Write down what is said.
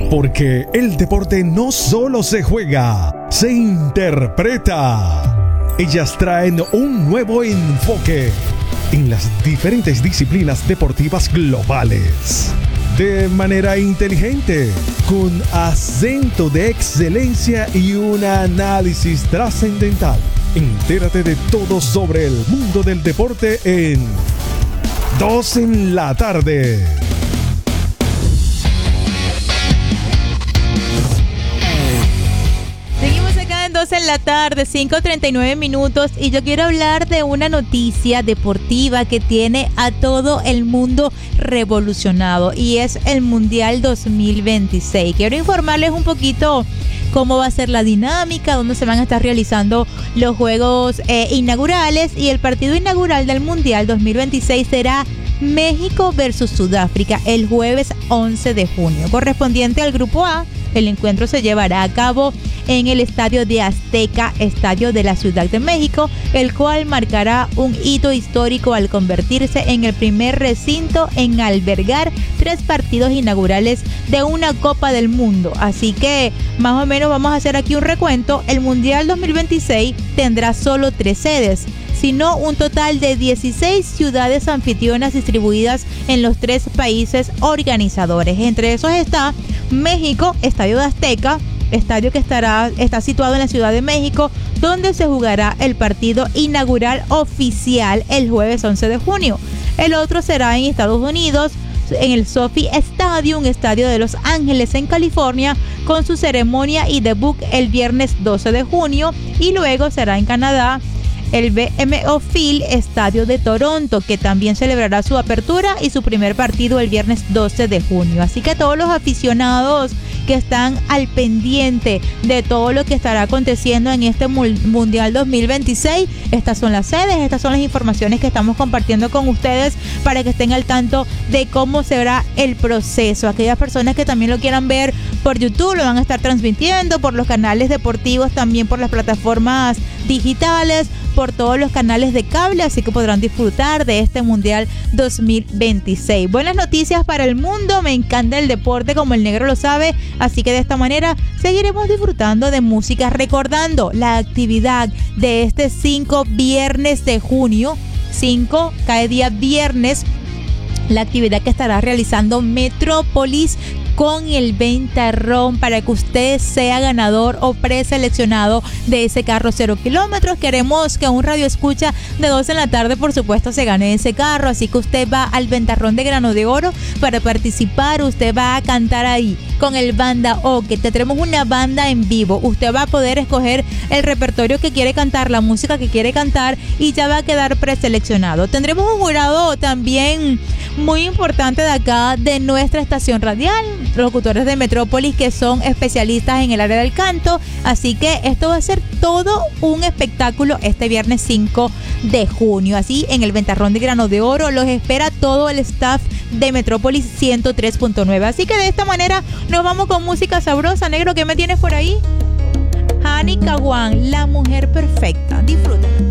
Porque el deporte no solo se juega, se interpreta. Ellas traen un nuevo enfoque en las diferentes disciplinas deportivas globales. De manera inteligente, con acento de excelencia y un análisis trascendental. Entérate de todo sobre el mundo del deporte en Dos en la Tarde. Seguimos acá en 2 en la tarde, 5:39 minutos, y yo quiero hablar de una noticia deportiva que tiene a todo el mundo revolucionado, y es el Mundial 2026. Quiero informarles un poquito cómo va a ser la dinámica, dónde se van a estar realizando los juegos inaugurales, y el partido inaugural del Mundial 2026 será México versus Sudáfrica el jueves 11 de junio. Correspondiente al Grupo A, el encuentro se llevará a cabo en el Estadio de Azteca, estadio de la Ciudad de México, el cual marcará un hito histórico al convertirse en el primer recinto en albergar 3 partidos inaugurales de una Copa del Mundo. Así que más o menos vamos a hacer aquí un recuento. El Mundial 2026 tendrá solo 3 sedes, sino un total de 16 ciudades anfitrionas distribuidas en los 3 países organizadores. Entre esos está México, Estadio de Azteca, estadio que está situado en la Ciudad de México, donde se jugará el partido inaugural oficial el jueves 11 de junio. El otro será en Estados Unidos, en el SoFi Stadium, estadio de Los Ángeles en California, con su ceremonia y debut el viernes 12 de junio, y luego será en Canadá, el BMO Field, estadio de Toronto, que también celebrará su apertura y su primer partido el viernes 12 de junio. Así que todos los aficionados que están al pendiente de todo lo que estará aconteciendo en este Mundial 2026, estas son las sedes, estas son las informaciones que estamos compartiendo con ustedes para que estén al tanto de cómo será el proceso. Aquellas personas que también lo quieran ver por YouTube lo van a estar transmitiendo, por los canales deportivos, también por las plataformas digitales, por todos los canales de cable, así que podrán disfrutar de este Mundial 2026. Buenas noticias para el mundo, me encanta el deporte como el negro lo sabe, así que de esta manera seguiremos disfrutando de música, recordando la actividad de este 5 viernes de junio, 5 cae día viernes, la actividad que estará realizando Metrópolis con el Ventarrón para que usted sea ganador o preseleccionado de ese carro 0 kilómetros. Queremos que un radio escucha de 2 en la tarde, por supuesto, se gane ese carro. Así que usted va al Ventarrón de Grano de Oro para participar. Usted va a cantar ahí con el Banda O, que tendremos una banda en vivo. Usted va a poder escoger el repertorio que quiere cantar, la música que quiere cantar, y ya va a quedar preseleccionado. Tendremos un jurado también muy importante de acá, de nuestra estación radial, locutores de Metrópolis que son especialistas en el área del canto. Así que esto va a ser todo un espectáculo este viernes 5 de junio. Así en el Ventarrón de Grano de Oro los espera todo el staff de Metrópolis 103.9. Así que de esta manera nos vamos con música sabrosa. Negro, ¿qué me tienes por ahí? Hani Kawan, la mujer perfecta. Disfruta.